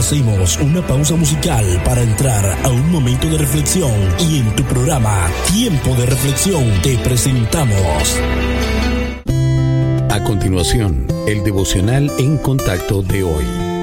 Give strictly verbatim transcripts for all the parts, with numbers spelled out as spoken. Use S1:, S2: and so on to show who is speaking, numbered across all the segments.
S1: hacemos una pausa musical para entrar a un momento de reflexión y en tu programa Tiempo de Reflexión te presentamos.
S2: A continuación, el devocional en contacto de hoy.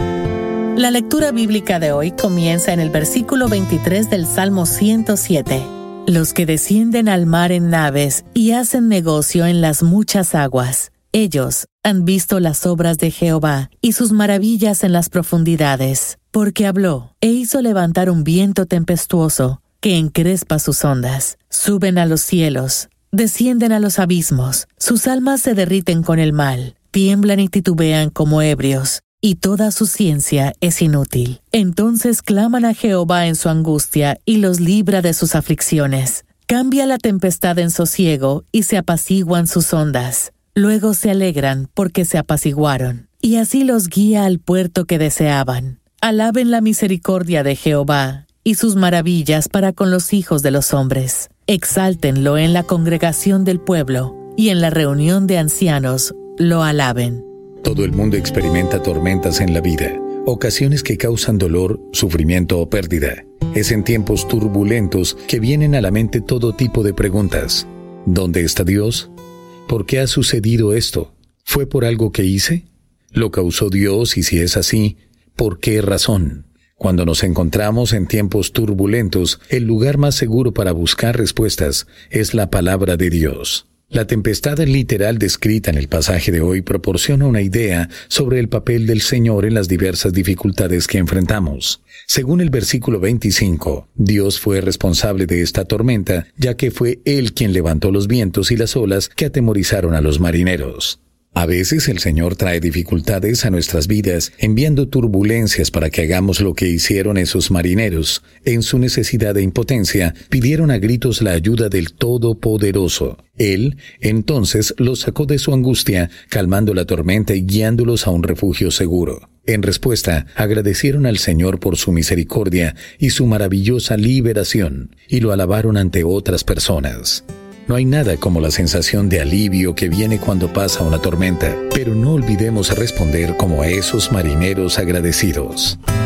S3: La lectura bíblica de hoy comienza en el versículo veintitrés del Salmo ciento siete. Los que descienden al mar en naves y hacen negocio en las muchas aguas, ellos han visto las obras de Jehová y sus maravillas en las profundidades, porque habló e hizo levantar un viento tempestuoso que encrespa sus ondas. Suben a los cielos, descienden a los abismos, sus almas se derriten con el mal, tiemblan y titubean como ebrios, y toda su ciencia es inútil. Entonces claman a Jehová en su angustia y los libra de sus aflicciones. Cambia la tempestad en sosiego y se apaciguan sus ondas. Luego se alegran porque se apaciguaron, y así los guía al puerto que deseaban. Alaben la misericordia de Jehová y sus maravillas para con los hijos de los hombres. Exáltenlo en la congregación del pueblo, y en la reunión de ancianos lo alaben.
S2: Todo el mundo experimenta tormentas en la vida, ocasiones que causan dolor, sufrimiento o pérdida. Es en tiempos turbulentos que vienen a la mente todo tipo de preguntas. ¿Dónde está Dios? ¿Por qué ha sucedido esto? ¿Fue por algo que hice? ¿Lo causó Dios? Y si es así, ¿por qué razón? Cuando nos encontramos en tiempos turbulentos, el lugar más seguro para buscar respuestas es la palabra de Dios. La tempestad literal descrita en el pasaje de hoy proporciona una idea sobre el papel del Señor en las diversas dificultades que enfrentamos. Según el versículo veinticinco, Dios fue responsable de esta tormenta, ya que fue Él quien levantó los vientos y las olas que atemorizaron a los marineros. A veces el Señor trae dificultades a nuestras vidas, enviando turbulencias para que hagamos lo que hicieron esos marineros. En su necesidad e impotencia, pidieron a gritos la ayuda del Todopoderoso. Él, entonces, los sacó de su angustia, calmando la tormenta y guiándolos a un refugio seguro. En respuesta, agradecieron al Señor por su misericordia y su maravillosa liberación, y lo alabaron ante otras personas. No hay nada como la sensación de alivio que viene cuando pasa una tormenta, pero no olvidemos responder como a esos marineros agradecidos.